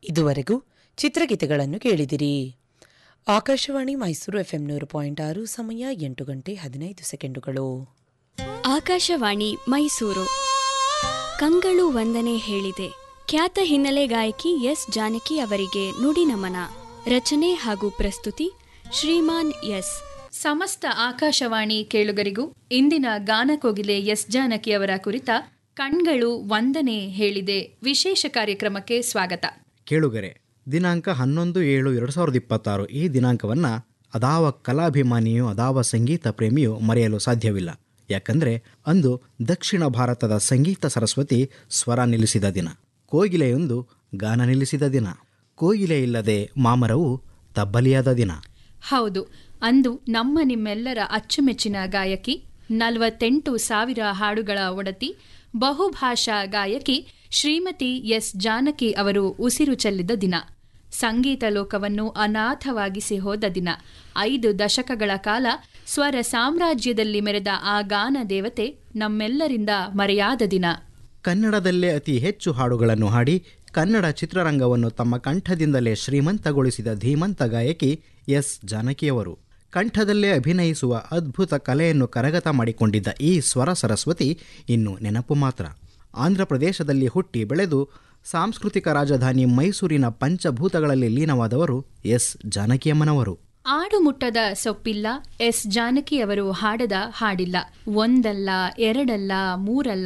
ಇದುವರೆಗೂ ಚಿತ್ರಗೀತೆಗಳನ್ನು ಕೇಳಿದಿರಿ. ಆಕಾಶವಾಣಿ ಮೈಸೂರು FM 100.6 ಸಮಯ 8 ಗಂಟೆ 15 ಸೆಕೆಂಡುಗಳು. ಆಕಾಶವಾಣಿ ಮೈಸೂರು. ಕಂಗಳು ವಂದನೆ ಹೇಳಿದೆ. ಖ್ಯಾತ ಹಿನ್ನೆಲೆ ಗಾಯಕಿ ಎಸ್ ಜಾನಕಿ ಅವರಿಗೆ ನುಡಿ ನಮನ. ರಚನೆ ಹಾಗೂ ಪ್ರಸ್ತುತಿ ಶ್ರೀಮಾನ್ ಎಸ್. ಸಮಸ್ತ ಆಕಾಶವಾಣಿ ಕೇಳುಗರಿಗೂ ಇಂದಿನ ಗಾನಕೋಗಿಲೆ ಎಸ್ ಜಾನಕಿ ಅವರ ಕುರಿತ ಕಣ್ಗಳು ವಂದನೆ ಹೇಳಿದೆ ವಿಶೇಷ ಕಾರ್ಯಕ್ರಮಕ್ಕೆ ಸ್ವಾಗತ. ಕೇಳುಗರೆ, ದಿನಾಂಕ 11/7/2026 ಈ ದಿನಾಂಕವನ್ನು ಅದಾವ ಕಲಾಭಿಮಾನಿಯೂ ಅದಾವ ಸಂಗೀತ ಪ್ರೇಮಿಯೂ ಮರೆಯಲು ಸಾಧ್ಯವಿಲ್ಲ. ಯಾಕಂದರೆ ಅಂದು ದಕ್ಷಿಣ ಭಾರತದ ಸಂಗೀತ ಸರಸ್ವತಿ ಸ್ವರ ನಿಲ್ಲಿಸಿದ ದಿನ. ಕೋಗಿಲೆಯೊಂದು ಗಾನ ನಿಲ್ಲಿಸಿದ ದಿನ. ಕೋಗಿಲೆ ಇಲ್ಲದೆ ಮಾಮರವು ತಬ್ಬಲಿಯಾದ ದಿನ. ಹೌದು, ಅಂದು ನಮ್ಮ ನಿಮ್ಮೆಲ್ಲರ ಅಚ್ಚುಮೆಚ್ಚಿನ ಗಾಯಕಿ, 48,000 ಹಾಡುಗಳ ಒಡತಿ, ಬಹುಭಾಷಾ ಗಾಯಕಿ ಶ್ರೀಮತಿ ಎಸ್ ಜಾನಕಿ ಅವರು ಉಸಿರು ಚೆಲ್ಲಿದ ದಿನ. ಸಂಗೀತ ಲೋಕವನ್ನು ಅನಾಥವಾಗಿಸಿ ಹೋದ ದಿನ. 5 ದಶಕಗಳ ಕಾಲ ಸ್ವರ ಸಾಮ್ರಾಜ್ಯದಲ್ಲಿ ಮೆರೆದ ಆ ಗಾನ ದೇವತೆ ನಮ್ಮೆಲ್ಲರಿಂದ ಮರೆಯಾದ ದಿನ. ಕನ್ನಡದಲ್ಲೇ ಅತಿ ಹೆಚ್ಚು ಹಾಡುಗಳನ್ನು ಹಾಡಿ ಕನ್ನಡ ಚಿತ್ರರಂಗವನ್ನು ತಮ್ಮ ಕಂಠದಿಂದಲೇ ಶ್ರೀಮಂತಗೊಳಿಸಿದ ಧೀಮಂತ ಗಾಯಕಿ ಎಸ್ ಜಾನಕಿಯವರು. ಕಂಠದಲ್ಲೇ ಅಭಿನಯಿಸುವ ಅದ್ಭುತ ಕಲೆಯನ್ನು ಕರಗತ ಮಾಡಿಕೊಂಡಿದ್ದ ಈ ಸ್ವರ ಸರಸ್ವತಿ ಇನ್ನು ನೆನಪು ಮಾತ್ರ. ಆಂಧ್ರಪ್ರದೇಶದಲ್ಲಿ ಹುಟ್ಟಿ ಬೆಳೆದು ಸಾಂಸ್ಕೃತಿಕ ರಾಜಧಾನಿ ಮೈಸೂರಿನ ಪಂಚಭೂತಗಳಲ್ಲಿ ಲೀನವಾದವರು ಎಸ್ ಜಾನಕಿಯಮ್ಮನವರು. ಆಡು ಮುಟ್ಟದ ಸೊಪ್ಪಿಲ್ಲ, ಎಸ್ ಜಾನಕಿಯವರು ಹಾಡದ ಹಾಡಿಲ್ಲ. ಒಂದಲ್ಲ, ಎರಡಲ್ಲ, ಮೂರಲ್ಲ,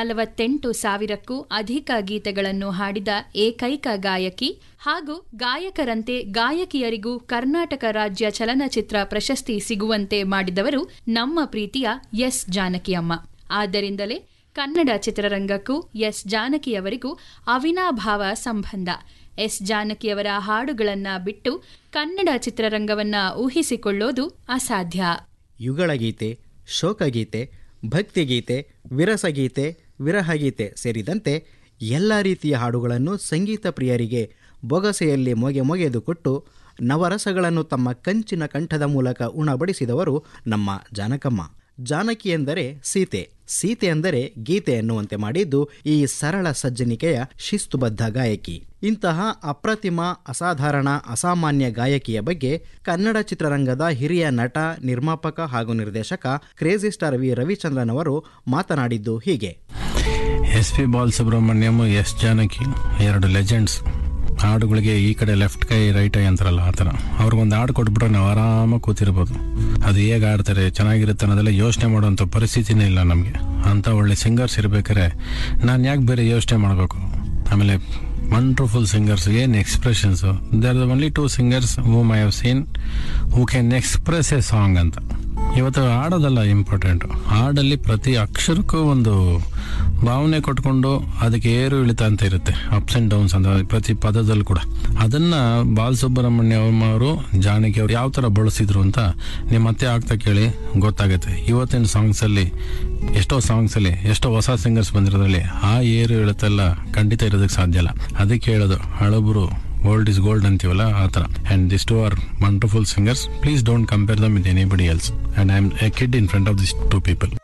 48,000ಕ್ಕೂ ಅಧಿಕ ಗೀತೆಗಳನ್ನು ಹಾಡಿದ ಏಕೈಕ ಗಾಯಕಿ ಹಾಗೂ ಗಾಯಕರಂತೆ ಗಾಯಕಿಯರಿಗೂ ಕರ್ನಾಟಕ ರಾಜ್ಯ ಚಲನಚಿತ್ರ ಪ್ರಶಸ್ತಿ ಸಿಗುವಂತೆ ಮಾಡಿದವರು ನಮ್ಮ ಪ್ರೀತಿಯ ಎಸ್ ಜಾನಕಿಯಮ್ಮ. ಆದ್ದರಿಂದಲೇ ಕನ್ನಡ ಚಿತ್ರರಂಗಕ್ಕೂ ಎಸ್ ಜಾನಕಿಯವರಿಗೂ ಅವಿನಾಭಾವ ಸಂಬಂಧ. ಎಸ್ ಜಾನಕಿಯವರ ಹಾಡುಗಳನ್ನ ಬಿಟ್ಟು ಕನ್ನಡ ಚಿತ್ರರಂಗವನ್ನ ಊಹಿಸಿಕೊಳ್ಳೋದು ಅಸಾಧ್ಯ. ಯುಗಳಗೀತೆ, ಶೋಕಗೀತೆ, ಭಕ್ತಿಗೀತೆ, ವಿರಸಗೀತೆ, ವಿರಹಗೀತೆ ಸೇರಿದಂತೆ ಎಲ್ಲ ರೀತಿಯ ಹಾಡುಗಳನ್ನು ಸಂಗೀತ ಪ್ರಿಯರಿಗೆ ಬೊಗಸೆಯಲ್ಲಿ ಮೊಗೆದು ಕೊಟ್ಟು ನವರಸಗಳನ್ನು ತಮ್ಮ ಕಂಚಿನ ಕಂಠದ ಮೂಲಕ ಉಣಬಡಿಸಿದವರು ನಮ್ಮ ಜಾನಕಮ್ಮ. ಜಾನಕಿ ಎಂದರೆ ಸೀತೆ, ಸೀತೆ ಎಂದರೆ ಗೀತೆ ಎನ್ನುವಂತೆ ಮಾಡಿದ್ದು ಈ ಸರಳ ಸಜ್ಜನಿಕೆಯ ಶಿಸ್ತುಬದ್ಧ ಗಾಯಕಿ. ಇಂತಹ ಅಪ್ರತಿಮ, ಅಸಾಧಾರಣ, ಅಸಾಮಾನ್ಯ ಗಾಯಕಿಯ ಬಗ್ಗೆ ಕನ್ನಡ ಚಿತ್ರರಂಗದ ಹಿರಿಯ ನಟ, ನಿರ್ಮಾಪಕ ಹಾಗೂ ನಿರ್ದೇಶಕ ಕ್ರೇಜಿ ಸ್ಟಾರ್ ವಿ ರವಿಚಂದ್ರನ್ ಅವರು ಮಾತನಾಡಿದ್ದು ಹೀಗೆ. SP Balasubrahmanyam, S Janaki 2 legends. ಹಾಡುಗಳಿಗೆ ಈ ಕಡೆ ಲೆಫ್ಟ್ ಕೈ ರೈಟ್ ಐ ಅಂತಾರಲ್ಲ, ಆ ಥರ ಅವ್ರಿಗೊಂದು ಹಾಡು ಕೊಟ್ಬಿಟ್ರೆ ನಾವು ಆರಾಮಾಗಿ ಕೂತಿರ್ಬೋದು. ಅದು ಹೇಗೆ ಆಡ್ತಾರೆ, ಚೆನ್ನಾಗಿರುತ್ತೆ ಅನ್ನೋದೆಲ್ಲ ಯೋಚನೆ ಮಾಡುವಂಥ ಪರಿಸ್ಥಿತಿನೇ ಇಲ್ಲ ನಮಗೆ. ಅಂಥ ಒಳ್ಳೆ ಸಿಂಗರ್ಸ್ ಇರ್ಬೇಕಾದ್ರೆ ನಾನು ಯಾಕೆ ಬೇರೆ ಯೋಚನೆ ಮಾಡಬೇಕು. ಆಮೇಲೆ ವಂಡರ್ಫುಲ್ ಸಿಂಗರ್ಸ್, ಏನು expressions. There are only 2 singers whom I have seen who can express A song ಅಂತ. ಇವತ್ತು ಹಾಡೋದಲ್ಲ ಇಂಪಾರ್ಟೆಂಟು, ಹಾಡಲ್ಲಿ ಪ್ರತಿ ಅಕ್ಷರಕ್ಕೂ ಒಂದು ಭಾವನೆ ಕೊಟ್ಕೊಂಡು ಅದಕ್ಕೆ ಏರು ಇಳಿತ ಅಂತ ಇರುತ್ತೆ, ಅಪ್ಸ್ ಆ್ಯಂಡ್ ಡೌನ್ಸ್ ಅಂತ ಪ್ರತಿ ಪದದಲ್ಲೂ ಕೂಡ. ಅದನ್ನು ಬಾಲಸುಬ್ರಹ್ಮಣ್ಯಂ ಅವರು, ಜಾನಕಿ ಅವರು ಯಾವ ಥರ ಬಳಸಿದ್ರು ಅಂತ ನೀವು ಮತ್ತೆ ಆಗ್ತಾ ಕೇಳಿ ಗೊತ್ತಾಗುತ್ತೆ. ಇವತ್ತಿನ ಸಾಂಗ್ಸಲ್ಲಿ ಎಷ್ಟೋ ಹೊಸ ಸಿಂಗರ್ಸ್ ಬಂದಿರೋದ್ರಲ್ಲಿ ಆ ಏರು ಇಳುತ್ತೆಲ್ಲ ಖಂಡಿತ ಇರೋದಕ್ಕೆ ಸಾಧ್ಯ ಇಲ್ಲ. ಅದಕ್ಕೆ ಹೇಳೋದು, ಹಳಬರು ಓಲ್ಡ್ ಇಸ್ ಗೋಲ್ಡ್ ಅಂತೀವಲ್ಲ, ಆ ಥರ. And this 2 R wonderful singers. Please don't compare them with anybody else. And I am A kid in front of this 2 people.